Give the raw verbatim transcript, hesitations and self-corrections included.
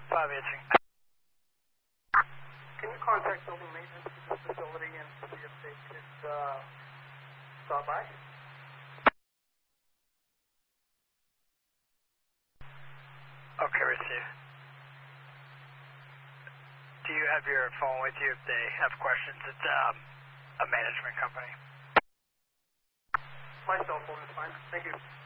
five answering. Can you contact building maintenance at this facility and see if they could uh, stop by? Okay, receive. Do you have your phone with you if they have questions? It's um, a management company. My cell phone is fine. Thank you.